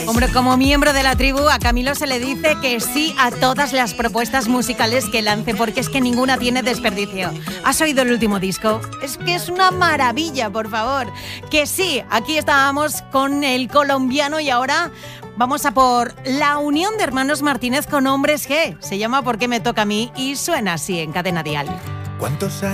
Hombre, como miembro de la tribu, a Camilo se le dice que sí a todas las propuestas musicales que lance, porque es que ninguna tiene desperdicio. ¿Has oído el último disco? Es que es una maravilla, por favor. Que sí, aquí estábamos con el colombiano y ahora vamos a por la unión de hermanos Martínez con Hombres G. Se llama ¿Por qué me toca a mí? Y suena así en Cadena Dial. ¿Cuántos años